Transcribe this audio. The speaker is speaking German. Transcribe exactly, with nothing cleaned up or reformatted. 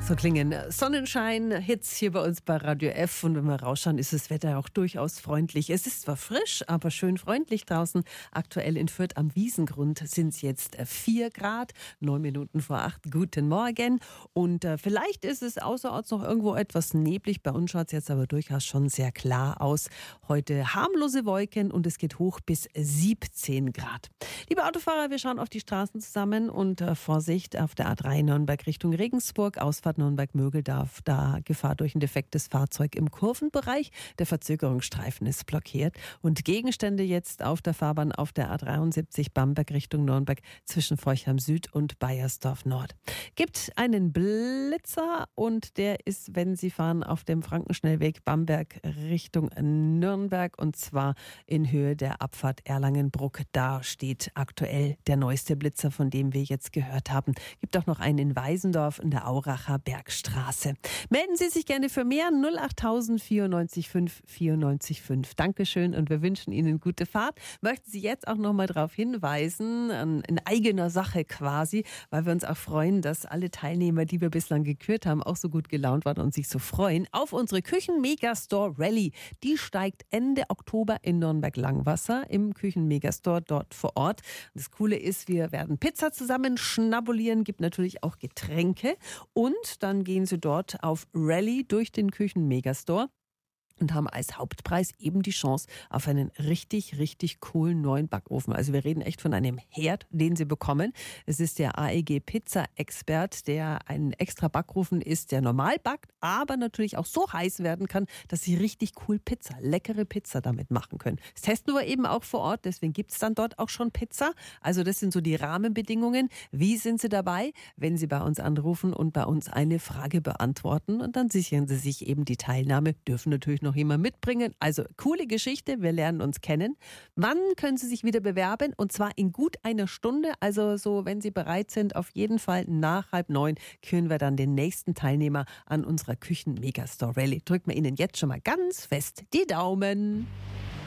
So klingen Sonnenschein-Hits hier bei uns bei Radio F. Und wenn wir rausschauen, ist das Wetter auch durchaus freundlich. Es ist zwar frisch, aber schön freundlich draußen. Aktuell in Fürth am Wiesengrund sind es jetzt vier Grad, neun Minuten vor acht. Guten Morgen. Und äh, vielleicht ist es außerorts noch irgendwo etwas neblig. Bei uns schaut es jetzt aber durchaus schon sehr klar aus. Heute harmlose Wolken und es geht hoch bis siebzehn Grad. Liebe Autofahrer, wir schauen auf die Straßen zusammen und äh, Vorsicht auf der A drei Nürnberg Richtung Regensburg, Ausfahrt Nürnberg-Mögeldorf, da Gefahr durch ein defektes Fahrzeug im Kurvenbereich. Der Verzögerungsstreifen ist blockiert und Gegenstände jetzt auf der Fahrbahn auf der A dreiundsiebzig Bamberg Richtung Nürnberg zwischen Forchheim Süd und Baiersdorf Nord. Gibt einen Blitzer und der ist, wenn Sie fahren, auf dem Frankenschnellweg Bamberg Richtung Nürnberg und zwar in Höhe der Abfahrt Erlangenbruck. Da steht aktuell der neueste Blitzer, von dem wir jetzt gehört haben. Gibt auch noch einen in Weisendorf in der Auracher Bergstraße. Melden Sie sich gerne für mehr null achttausend vierundneunzig fünf vierundneunzig fünf. Dankeschön und wir wünschen Ihnen gute Fahrt. Möchten Sie jetzt auch noch mal darauf hinweisen, in eigener Sache quasi, weil wir uns auch freuen, dass alle Teilnehmer, die wir bislang gekürt haben, auch so gut gelaunt waren und sich so freuen, auf unsere Küchen-Megastore Rallye. Die steigt Ende Oktober in Nürnberg-Langwasser im Küchen-Megastore dort vor Ort. Und das Coole ist, wir werden Pizza zusammen schnabulieren, gibt natürlich auch Getränke. Und dann gehen Sie dort auf Rallye durch den Küchen-Megastore und haben als Hauptpreis eben die Chance auf einen richtig, richtig coolen neuen Backofen. Also wir reden echt von einem Herd, den Sie bekommen. Es ist der A E G Pizza Expert, der ein extra Backofen ist, der normal backt, aber natürlich auch so heiß werden kann, dass Sie richtig cool Pizza, leckere Pizza damit machen können. Das testen wir eben auch vor Ort, deswegen gibt es dann dort auch schon Pizza. Also das sind so die Rahmenbedingungen. Wie sind Sie dabei? Wenn Sie bei uns anrufen und bei uns eine Frage beantworten und dann sichern Sie sich eben die Teilnahme, dürfen natürlich noch jemand mitbringen. Also coole Geschichte, wir lernen uns kennen. Wann können Sie sich wieder bewerben? Und zwar in gut einer Stunde. Also so, wenn Sie bereit sind, auf jeden Fall nach halb neun küren wir dann den nächsten Teilnehmer an unserer Küchen-Megastore Rallye. Drücken wir Ihnen jetzt schon mal ganz fest die Daumen.